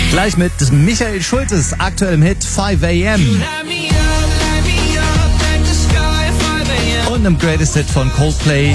Gleich mit Michael Schultes aktuellem Hit 5 AM. Und einem Greatest Hit von Coldplay.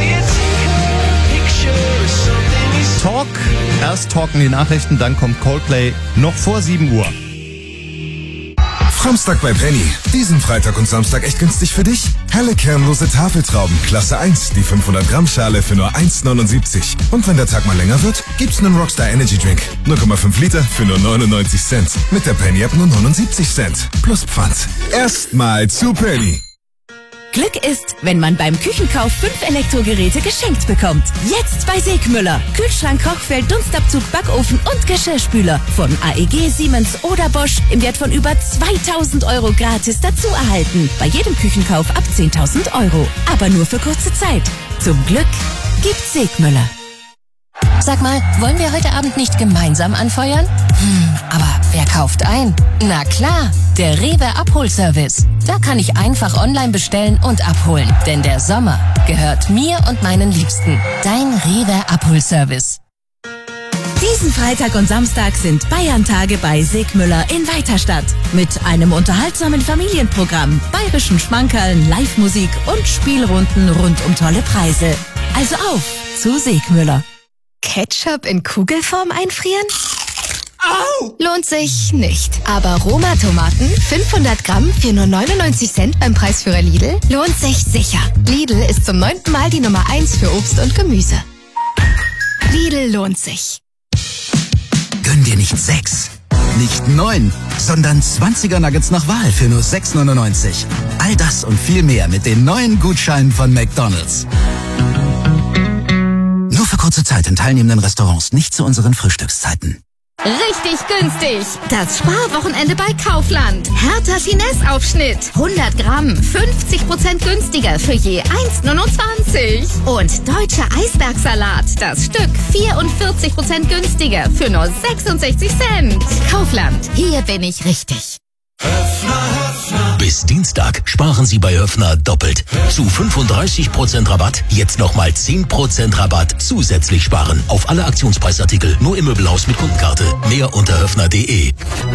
Talk. Erst talken die Nachrichten, dann kommt Coldplay noch vor 7 Uhr. Samstag bei Penny. Diesen Freitag und Samstag echt günstig für dich. Helle kernlose Tafeltrauben, Klasse 1, die 500 Gramm Schale für nur 1,79. Und wenn der Tag mal länger wird, gibt's einen Rockstar Energy Drink. 0,5 Liter für nur 99 Cent. Mit der Penny App nur 79 Cent. Plus Pfand. Erstmal zu Penny. Glück ist, wenn man beim Küchenkauf 5 Elektrogeräte geschenkt bekommt. Jetzt bei Segmüller. Kühlschrank, Kochfeld, Dunstabzug, Backofen und Geschirrspüler. Von AEG, Siemens oder Bosch im Wert von über 2.000 € gratis dazu erhalten. Bei jedem Küchenkauf ab 10.000 €. Aber nur für kurze Zeit. Zum Glück gibt's Segmüller. Sag mal, wollen wir heute Abend nicht gemeinsam anfeuern? Aber wer kauft ein? Na klar, der Rewe Abholservice. Da kann ich einfach online bestellen und abholen. Denn der Sommer gehört mir und meinen Liebsten. Dein Rewe Abholservice. Diesen Freitag und Samstag sind Bayern-Tage bei Segmüller in Weiterstadt. Mit einem unterhaltsamen Familienprogramm, bayerischen Schmankerln, Live-Musik und Spielrunden rund um tolle Preise. Also auf zu Segmüller. Ketchup in Kugelform einfrieren? Au! Lohnt sich nicht. Aber Roma-Tomaten, 500 Gramm für nur 99 Cent beim Preisführer Lidl, lohnt sich sicher. Lidl ist zum 9. Mal die Nummer 1 für Obst und Gemüse. Lidl lohnt sich. Gönn dir nicht 6, nicht 9, sondern 20er Nuggets nach Wahl für nur 6,99. All das und viel mehr mit den neuen Gutscheinen von McDonald's. Nur für kurze Zeit in teilnehmenden Restaurants, nicht zu unseren Frühstückszeiten. Richtig günstig. Das Sparwochenende bei Kaufland. Hertha Finesse-Aufschnitt. 100 Gramm, 50% günstiger für je 1,29. Und deutscher Eisbergsalat. Das Stück 44% günstiger für nur 66 Cent. Kaufland. Hier bin ich richtig. Bis Dienstag sparen Sie bei Höffner doppelt. Zu 35% Rabatt, jetzt nochmal 10% Rabatt zusätzlich sparen. Auf alle Aktionspreisartikel, nur im Möbelhaus mit Kundenkarte. Mehr unter höffner.de.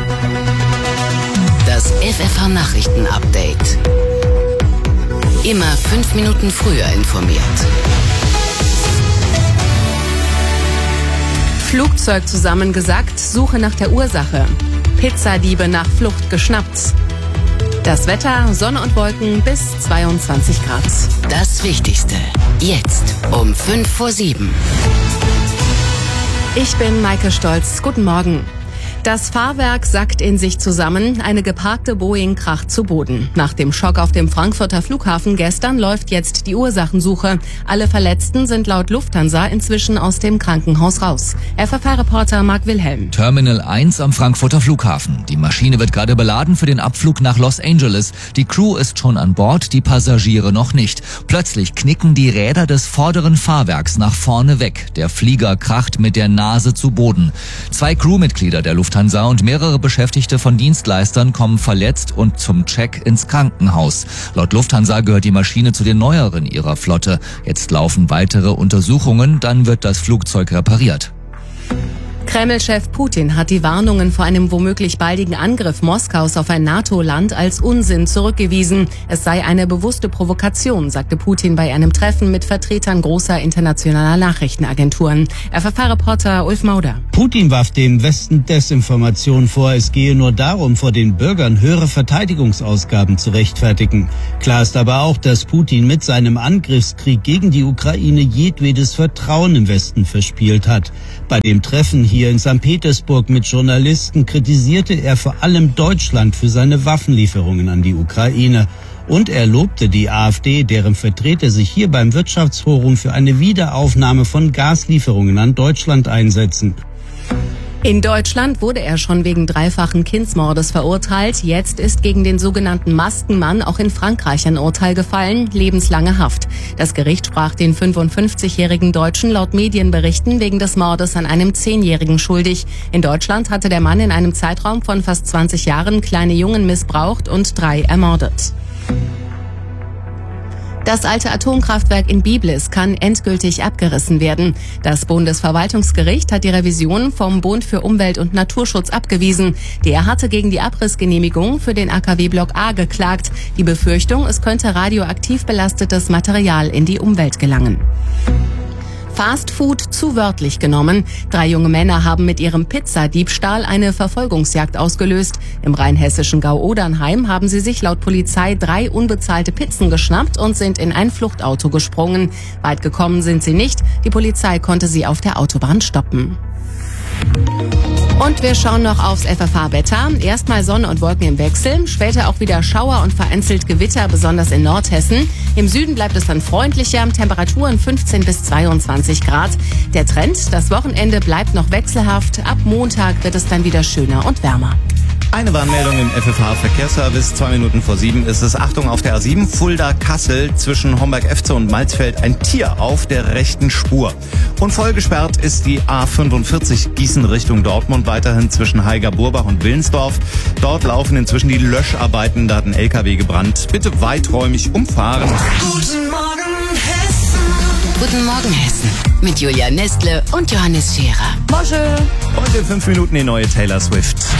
Das FFH-Nachrichten-Update. Immer 5 Minuten früher informiert. Flugzeug zusammengesackt, Suche nach der Ursache. Pizzadiebe nach Flucht geschnappt. Das Wetter, Sonne und Wolken bis 22 Grad. Das Wichtigste. Jetzt um 6:55. Ich bin Maike Stolz. Guten Morgen. Das Fahrwerk sackt in sich zusammen, eine geparkte Boeing kracht zu Boden. Nach dem Schock auf dem Frankfurter Flughafen gestern läuft jetzt die Ursachensuche. Alle Verletzten sind laut Lufthansa inzwischen aus dem Krankenhaus raus. FFH-Reporter Marc Wilhelm. Terminal 1 am Frankfurter Flughafen. Die Maschine wird gerade beladen für den Abflug nach Los Angeles. Die Crew ist schon an Bord, die Passagiere noch nicht. Plötzlich knicken die Räder des vorderen Fahrwerks nach vorne weg. Der Flieger kracht mit der Nase zu Boden. 2 Crewmitglieder der Lufthansa und mehrere Beschäftigte von Dienstleistern kommen verletzt und zum Check ins Krankenhaus. Laut Lufthansa gehört die Maschine zu den neueren ihrer Flotte. Jetzt laufen weitere Untersuchungen, dann wird das Flugzeug repariert. Kreml-Chef Putin hat die Warnungen vor einem womöglich baldigen Angriff Moskaus auf ein NATO-Land als Unsinn zurückgewiesen. Es sei eine bewusste Provokation, sagte Putin bei einem Treffen mit Vertretern großer internationaler Nachrichtenagenturen. FFH-Reporter Ulf Mauder. Putin warf dem Westen Desinformation vor, es gehe nur darum, vor den Bürgern höhere Verteidigungsausgaben zu rechtfertigen. Klar ist aber auch, dass Putin mit seinem Angriffskrieg gegen die Ukraine jedwedes Vertrauen im Westen verspielt hat. Bei dem Treffen hier in St. Petersburg mit Journalisten kritisierte er vor allem Deutschland für seine Waffenlieferungen an die Ukraine. Und er lobte die AfD, deren Vertreter sich hier beim Wirtschaftsforum für eine Wiederaufnahme von Gaslieferungen an Deutschland einsetzen. In Deutschland wurde er schon wegen dreifachen Kindsmordes verurteilt. Jetzt ist gegen den sogenannten Maskenmann auch in Frankreich ein Urteil gefallen, lebenslange Haft. Das Gericht sprach den 55-jährigen Deutschen laut Medienberichten wegen des Mordes an einem 10-Jährigen schuldig. In Deutschland hatte der Mann in einem Zeitraum von fast 20 Jahren kleine Jungen missbraucht und 3 ermordet. Das alte Atomkraftwerk in Biblis kann endgültig abgerissen werden. Das Bundesverwaltungsgericht hat die Revision vom Bund für Umwelt und Naturschutz abgewiesen. Der hatte gegen die Abrissgenehmigung für den AKW-Block A geklagt. Die Befürchtung, es könnte radioaktiv belastetes Material in die Umwelt gelangen. Fast Food zu wörtlich genommen. 3 junge Männer haben mit ihrem Pizzadiebstahl eine Verfolgungsjagd ausgelöst. Im rheinhessischen Gau-Odernheim haben sie sich laut Polizei 3 unbezahlte Pizzen geschnappt und sind in ein Fluchtauto gesprungen. Weit gekommen sind sie nicht. Die Polizei konnte sie auf der Autobahn stoppen. Und wir schauen noch aufs FFH-Wetter. Erstmal Sonne und Wolken im Wechsel, später auch wieder Schauer und vereinzelt Gewitter, besonders in Nordhessen. Im Süden bleibt es dann freundlicher, Temperaturen 15 bis 22 Grad. Der Trend, das Wochenende bleibt noch wechselhaft. Ab Montag wird es dann wieder schöner und wärmer. Eine Warnmeldung im FFH-Verkehrsservice. 2 Minuten vor 7 ist es. Achtung, auf der A7 Fulda-Kassel zwischen Homberg-Efze und Malzfeld ein Tier auf der rechten Spur. Und voll gesperrt ist die A45 Gießen Richtung Dortmund, weiterhin zwischen Haiger-Burbach und Willensdorf. Dort laufen inzwischen die Löscharbeiten, da hat ein LKW gebrannt. Bitte weiträumig umfahren. Guten Morgen, Hessen. Guten Morgen, Hessen. Mit Julia Nestle und Johannes Scherer. Und in 5 Minuten die neue Taylor Swift.